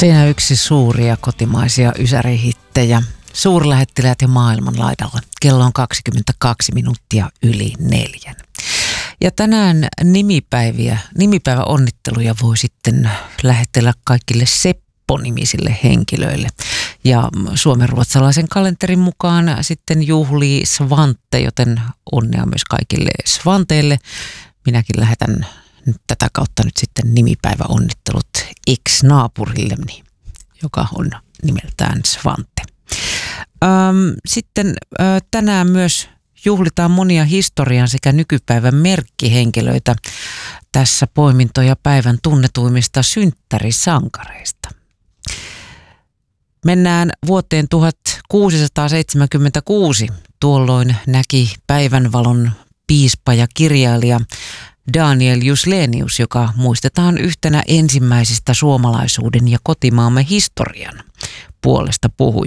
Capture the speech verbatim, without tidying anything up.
Siinä yksi suuria kotimaisia ysärihittejä. Suurlähettiläät ja maailmanlaidalla. Kello on kaksikymmentäkaksi minuuttia yli neljän. Ja tänään nimipäiviä, nimipäiväonnitteluja voi sitten lähetellä kaikille Seppo-nimisille henkilöille. Ja suomenruotsalaisen kalenterin mukaan sitten juhlii Svante, joten onnea myös kaikille Svanteille. Minäkin lähetän tätä kautta nyt sitten nimipäiväonnittelut ex-naapurilleni, joka on nimeltään Svante. Sitten tänään myös juhlitaan monia historian sekä nykypäivän merkkihenkilöitä. Tässä poimintoja päivän tunnetuimmista synttärisankareista. Mennään vuoteen tuhatkuusisataaseitsemänkymmentäkuusi. Tuolloin näki päivänvalon piispa ja kirjailija Daniel Juslenius, joka muistetaan yhtenä ensimmäisistä suomalaisuuden ja kotimaamme historian puolesta puhujista.